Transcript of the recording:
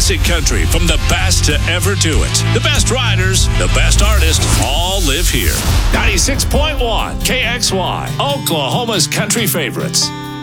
classic country from the best to ever do it. The best riders, the best artists, all live here. 96.1 KXY, Oklahoma's country favorites.